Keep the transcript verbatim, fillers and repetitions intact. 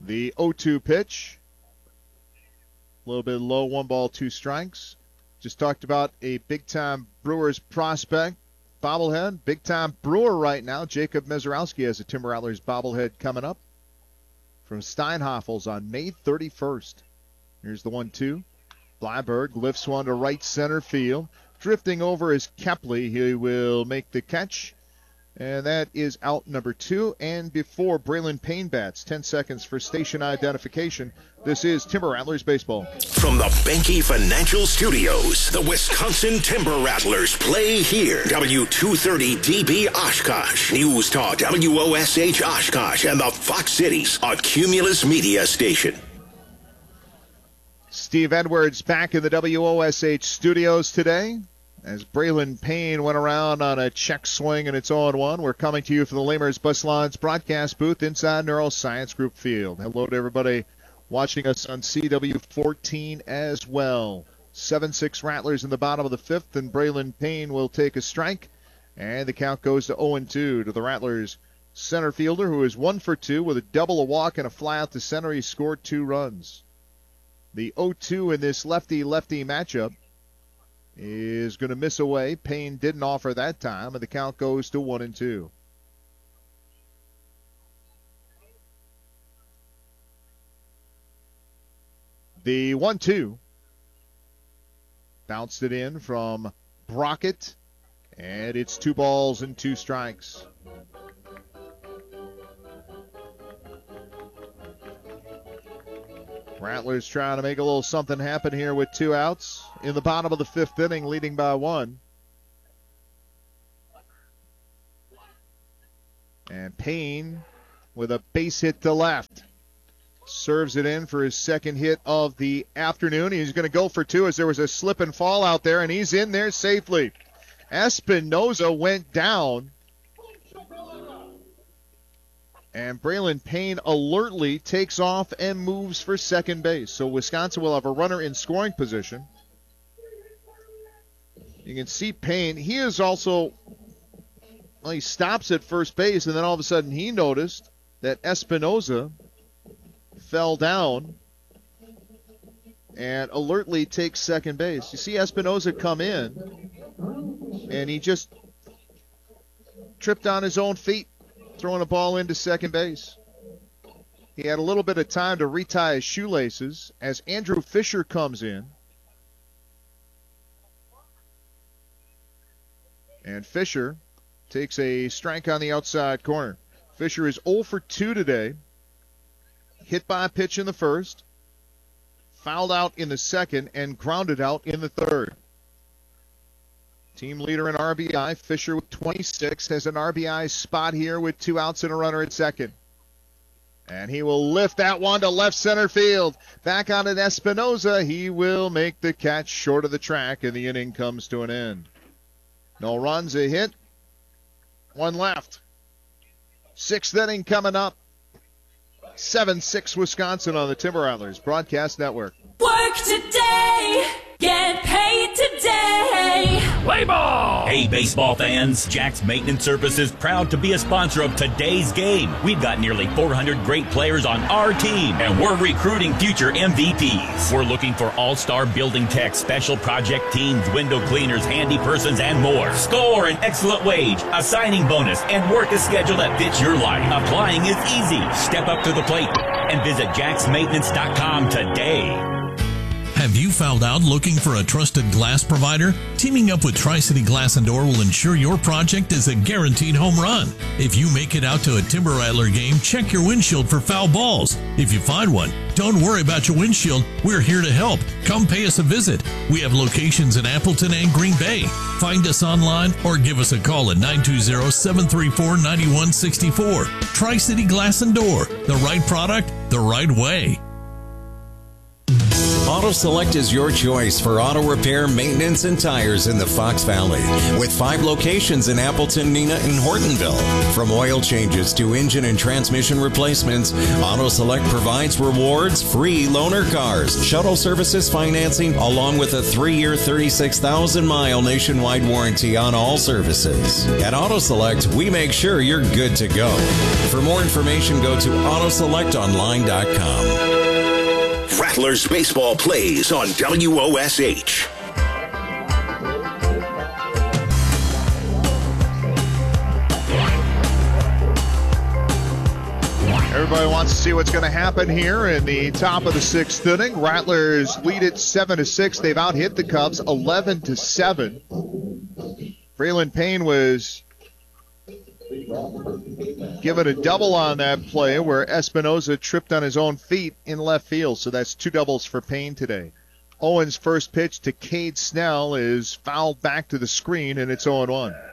The oh two pitch. A little bit low, one ball, two strikes. Just talked about a big-time Brewers prospect, bobblehead. Big-time Brewer right now. Jacob Mezorowski has a Timber Rattlers bobblehead coming up from Steinhoffels on May thirty-first. Here's the one two. Blyberg lifts one to right center field. Drifting over is Kepley. He will make the catch. And that is out number two. And before Braylon Payne bats, ten seconds for station identification. This is Timber Rattlers Baseball. From the Benke Financial Studios, the Wisconsin Timber Rattlers play here. W two thirty D B Oshkosh. News Talk W O S H Oshkosh and the Fox Cities, a Cumulus Media station. Steve Edwards back in the W O S H studios today. As Braylon Payne went around on a check swing and it's oh and one, we're coming to you from the Lamers Bus Lines broadcast booth inside Neuroscience Group Field. Hello to everybody watching us on C W fourteen as well. seven six Rattlers in the bottom of the fifth, and Braylon Payne will take a strike. And the count goes to oh and two to the Rattlers center fielder, who is one for two with a double, a walk, and a fly out to center. He scored two runs. The oh two in this lefty-lefty matchup is going to miss away. Payne didn't offer that time, and the count goes to one and two. The one two bounced it in from Brockett, and it's two balls and two strikes. Rattlers trying to make a little something happen here with two outs in the bottom of the fifth inning, leading by one. And Payne with a base hit to left. Serves it in for his second hit of the afternoon. He's going to go for two as there was a slip and fall out there, and he's in there safely. Espinoza went down. And Braylon Payne alertly takes off and moves for second base. So Wisconsin will have a runner in scoring position. You can see Payne. He is also, well, he stops at first base, and then all of a sudden he noticed that Espinoza fell down and alertly takes second base. You see Espinoza come in, and he just tripped on his own feet, throwing a ball into second base. He had a little bit of time to retie his shoelaces as Andrew Fisher comes in. And Fisher takes a strike on the outside corner. Fisher is oh for two today. Hit by a pitch in the first, fouled out in the second, and grounded out in the third. Team leader in R B I, Fisher with twenty-six, has an R B I spot here with two outs and a runner at second. And he will lift that one to left center field. Back on it, Espinoza. He will make the catch short of the track, and the inning comes to an end. No runs, a hit, one left. Sixth inning coming up. seven six Wisconsin on the Timber Rattlers Broadcast Network. Work today, get paid today. Play ball! Hey, baseball fans, Jack's Maintenance Services proud to be a sponsor of today's game. We've got nearly four hundred great players on our team, and we're recruiting future M V Ps. We're looking for all-star building techs, special project teams, window cleaners, handy persons, and more. Score an excellent wage, a signing bonus, and work a schedule that fits your life. Applying is easy. Step up to the plate and visit jacks maintenance dot com today. Have you found out looking for a trusted glass provider? Teaming up with Tri-City Glass and Door will ensure your project is a guaranteed home run. If you make it out to a Timber Rattler game, check your windshield for foul balls. If you find one, don't worry about your windshield. We're here to help. Come pay us a visit. We have locations in Appleton and Green Bay. Find us online or give us a call at nine two zero, seven three four, nine one six four. Tri-City Glass and Door. The right product, the right way. Auto Select is your choice for auto repair, maintenance, and tires in the Fox Valley. With five locations in Appleton, Neenah, and Hortonville. From oil changes to engine and transmission replacements, Auto Select provides rewards, free loaner cars, shuttle services financing, along with a three-year, thirty-six thousand mile nationwide warranty on all services. At Auto Select, we make sure you're good to go. For more information, go to auto select online dot com. Rattlers baseball plays on W O S H. Everybody wants to see what's going to happen here in the top of the sixth inning. Rattlers lead it seven to six. They've out-hit the Cubs eleven to seven. Braylon Payne was given a double on that play where Espinoza tripped on his own feet in left field. So that's two doubles for Payne today. Owens' first pitch to Cade Snell is fouled back to the screen, and it's oh and one.